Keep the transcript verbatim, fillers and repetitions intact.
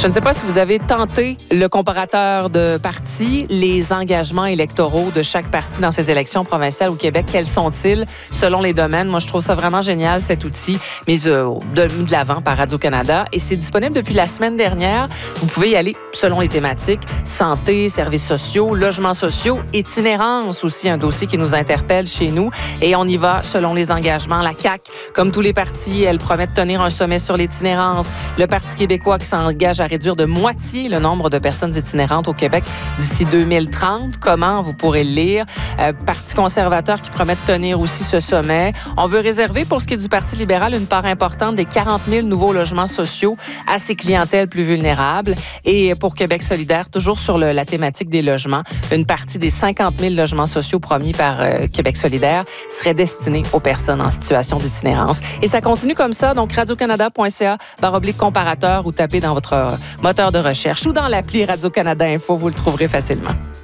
Je ne sais pas si vous avez tenté le comparateur de partis, les engagements électoraux de chaque parti dans ces élections provinciales au Québec. Quels sont-ils selon les domaines? Moi, je trouve ça vraiment génial, cet outil mis euh, de, de l'avant par Radio-Canada. Et c'est disponible depuis la semaine dernière. Vous pouvez y aller selon les thématiques. Santé, services sociaux, logements sociaux, itinérance aussi, un dossier qui nous interpelle chez nous. Et on y va selon les engagements. La C A Q, comme tous les partis, elle promet de tenir un sommet sur l'itinérance. Le Parti québécois qui s'engage à réduire de moitié le nombre de personnes itinérantes au Québec d'ici deux mille trente. Comment? Vous pourrez le lire. Euh, Parti conservateur qui promet de tenir aussi ce sommet. On veut réserver, pour ce qui est du Parti libéral, une part importante des quarante mille nouveaux logements sociaux à ses clientèles plus vulnérables. Et pour Québec solidaire, toujours sur le, la thématique des logements, une partie des cinquante mille logements sociaux promis par euh, Québec solidaire serait destinée aux personnes en situation d'itinérance. Et ça continue comme ça. Donc, radiocanada point c a barre oblique comparateur ou tapez dans votre moteur de recherche ou dans l'appli Radio-Canada Info, vous le trouverez facilement.